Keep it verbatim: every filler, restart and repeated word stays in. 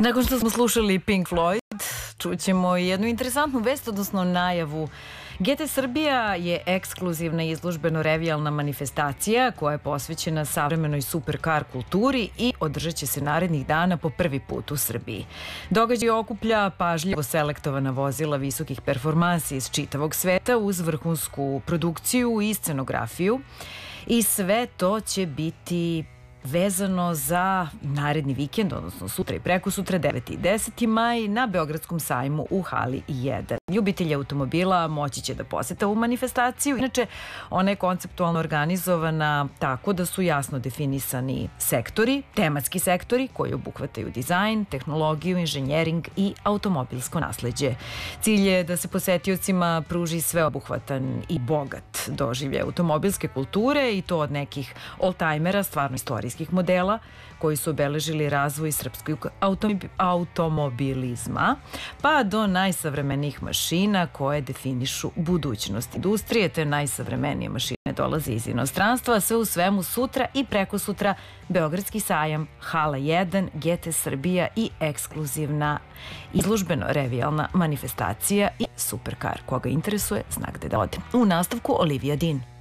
Nakon što smo slušali Pink Floyd, čućemo jednu interesantnu vest, odnosno najavu. G T Srbija je ekskluzivna izložbeno-revijalna manifestacija koja je posvećena savremenoj superkar kulturi i održat će se narednih dana po prvi put u Srbiji. Događaj okuplja pažljivo selektovana vozila visokih performansi iz čitavog sveta uz vrhunsku produkciju i scenografiju. I sve to će biti vezano za naredni vikend, odnosno sutra i prekosutra, deveti i deseti maj, na Beogradskom sajmu u hali jedan. Ljubitelji automobila moći će da posete ovu manifestaciju. Inače, ona je konceptualno organizovana tako da su jasno definisani sektori, tematski sektori koji obuhvataju dizajn, tehnologiju, inženjering i automobilsko nasleđe. Cilj je da se posetiocima pruži sveobuhvatan i bogat doživljaj automobilske kulture, i to od nekih oldtimera, stvarno istorijskih modela koji su obeležili razvoj srpskog automobilizma, pa do najsavremenijih mašina koje definišu budućnost industrije. Te najsavremenije mašine dolaze iz inostranstva, sve u svemu sutra i prekosutra Beogradski sajam, hala jedan, G T Srbija i ekskluzivna izložbeno-revijalna manifestacija i superkar. Koga interesuje, zna gde da ode. U nastavku Olivia Dean.